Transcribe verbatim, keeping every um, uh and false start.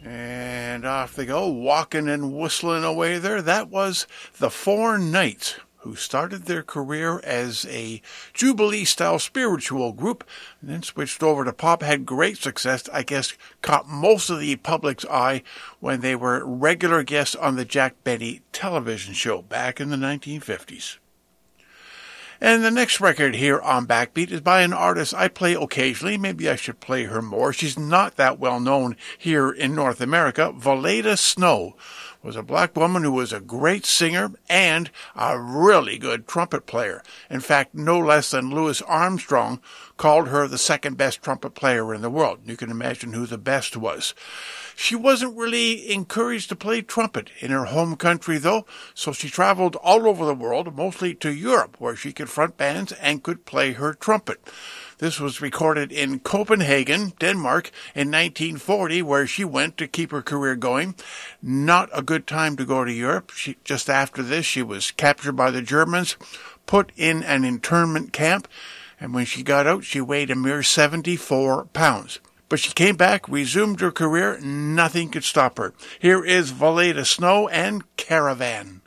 And off they go, walking and whistling away there. That was the Four Knights, who started their career as a Jubilee-style spiritual group, and then switched over to pop, had great success, I guess caught most of the public's eye when they were regular guests on the Jack Benny television show back in the nineteen fifties. And the next record here on Backbeat is by an artist I play occasionally. Maybe I should play her more. She's not that well known here in North America. Valeda Snow was a black woman who was a great singer and a really good trumpet player. In fact, no less than Louis Armstrong called her the second best trumpet player in the world. You can imagine who the best was. She wasn't really encouraged to play trumpet in her home country, though, so she traveled all over the world, mostly to Europe, where she could front bands and could play her trumpet. This was recorded in Copenhagen, Denmark, in nineteen forty, where she went to keep her career going. Not a good time to go to Europe. She, just after this, she was captured by the Germans, put in an internment camp, and when she got out, she weighed a mere seventy-four pounds. But she came back, resumed her career. Nothing could stop her. Here is Valeda Snow and Caravan.